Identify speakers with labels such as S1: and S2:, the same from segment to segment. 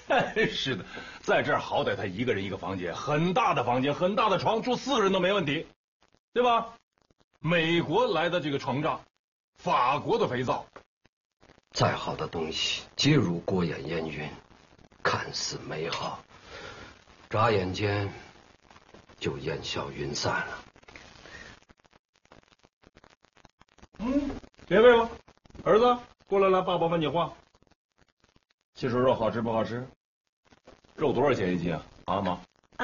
S1: 是的，在这儿好歹他一个人一个房间，很大的房间，很大的床，住4个人都没问题，对吧？美国来的这个床帐，法国的肥皂，
S2: 再好的东西皆如过眼烟云，看似美好，眨眼间就烟消云散了。
S1: 别喂了，儿子，过来，爸爸问你话。鸡手肉好吃不好吃？肉多少钱一斤啊？啊妈？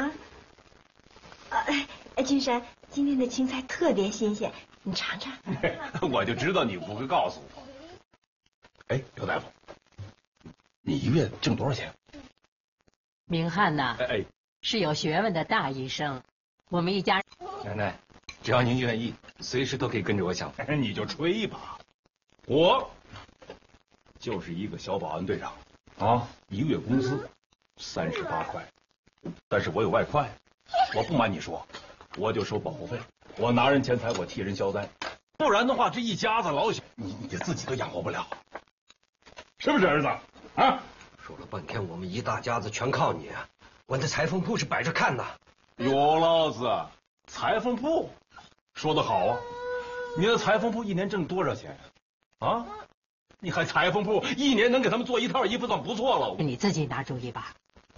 S3: 君山，今天的青菜特别新鲜，你尝尝。
S1: 我就知道你不会告诉我。哎，刘大夫，你一个月挣多少钱？
S4: 明翰呐，是有学问的大医生，我们一家。
S2: 奶奶，只要您愿意，随时都可以跟着我享福。
S1: 你就吹吧，我就是一个小保安队长，一个月工资38块，但是我有外快，我不瞒你说，我就收保护费，我拿人钱财，我替人消灾，不然的话，这一家子老小，你自己都养活不了，是不是儿子？啊！
S2: 说了半天，我们一大家子全靠你啊！我的裁缝铺是摆着看的。
S1: 有老子，裁缝铺，说得好啊！你的裁缝铺一年挣多少钱啊？你还裁缝铺，一年能给他们做1套衣服算不错了。
S4: 你自己拿主意吧。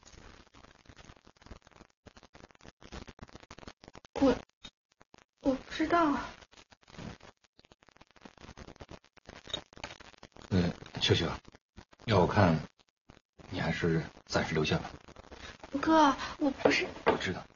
S3: 我不知道。
S2: 秀秀，要我看，你还是暂时留下吧。
S3: 哥，我不是。
S2: 我知道，